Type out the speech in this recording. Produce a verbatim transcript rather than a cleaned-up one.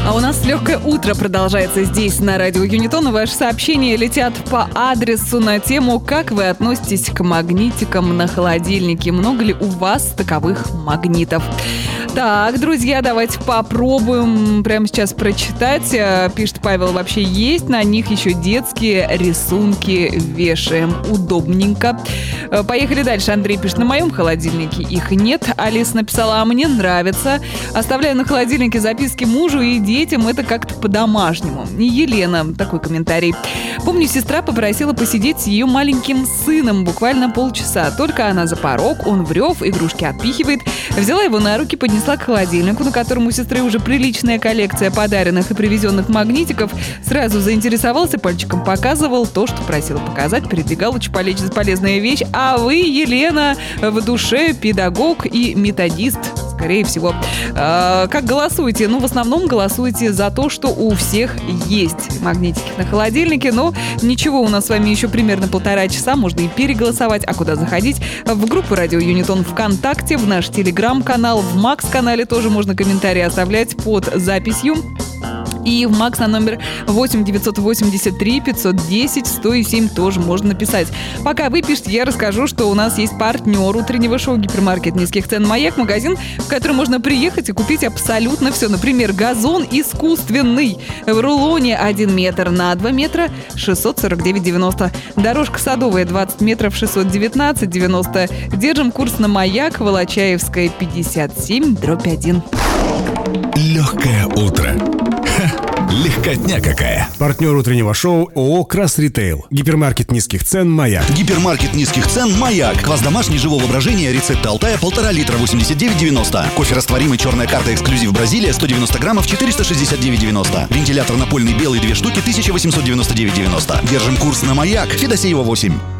А у нас легкое утро продолжается здесь, на радио Юнитон. Ваши сообщения летят по адресу на тему, как вы относитесь к магнитикам на холодильнике. Много ли у вас таковых магнитов? Так, друзья, давайте попробуем прямо сейчас прочитать. Пишет Павел, вообще есть на них еще детские рисунки, вешаем. Удобненько. Поехали дальше. Андрей пишет, на моем холодильнике их нет. Алиса написала, а мне нравится. Оставляю на холодильнике записки мужу и детям, это как-то по-домашнему. Елена, такой комментарий. Помню, сестра попросила посидеть с ее маленьким сыном буквально полчаса. Только она за порог, он врёв, игрушки отпихивает. Взяла его на руки, поднесла к холодильнику, на котором у сестры уже приличная коллекция подаренных и привезенных магнитиков. Сразу заинтересовался, пальчиком показывал то, что просила показать, передвигал, очень полезная вещь. А вы, Елена, в душе педагог и методист, скорее всего. А, как голосуете? Ну, в основном голосуете за то, что у всех есть магнитики на холодильнике, но ничего, у нас с вами еще примерно полтора часа, можно и переголосовать. А куда заходить? В группу Радио Юнитон ВКонтакте, в наш телеграм-канал, в Макс-канале тоже можно комментарии оставлять под записью. И в Макс на номер восемь девятьсот восемьдесят три пятьсот десять сто семь тоже можно написать. Пока вы пишете, я расскажу, что у нас есть партнер утреннего шоу гипермаркет низких цен «Маяк», магазин, в который можно приехать и купить абсолютно все. Например, газон искусственный в рулоне один метр на два метра шестьсот сорок девять девяносто. Дорожка садовая двадцать метров шестьсот девятнадцать девяносто. Держим курс на «Маяк», Волочаевская, пятьдесят семь, дробь один. Легкое утро. Ха, легкотня какая. Партнер утреннего шоу ООО «Крас Ритейл». Гипермаркет низких цен «Маяк». Гипермаркет низких цен «Маяк». Квас домашний живого брожения, рецепты Алтая, полтора литра, восемьдесят девять девяносто. Кофе растворимый «Черная карта эксклюзив Бразилия», сто девяносто граммов, четыреста шестьдесят девять девяносто. Вентилятор напольный белый, две штуки, тысяча восемьсот девяносто девять девяносто. Держим курс на «Маяк». Федосеева, восемь.